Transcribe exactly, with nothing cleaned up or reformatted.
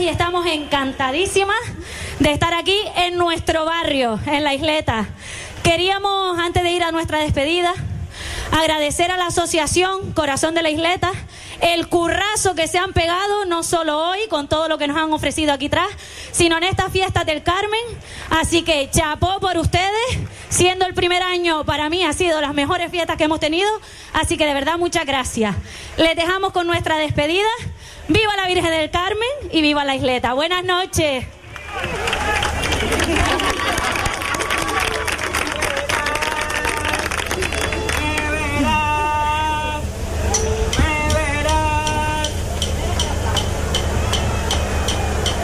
y estamos encantadísimas de estar aquí en nuestro barrio, en La Isleta. Queríamos, antes de ir a nuestra despedida, agradecer a la asociación Corazón de La Isleta el currazo que se han pegado, no solo hoy, con todo lo que nos han ofrecido aquí atrás, sino en estas fiestas del Carmen. Así que chapó por ustedes, siendo el primer año, para mí ha sido las mejores fiestas que hemos tenido, así que de verdad muchas gracias. Les dejamos con nuestra despedida. ¡Viva la Virgen del Carmen y viva La Isleta! Buenas noches.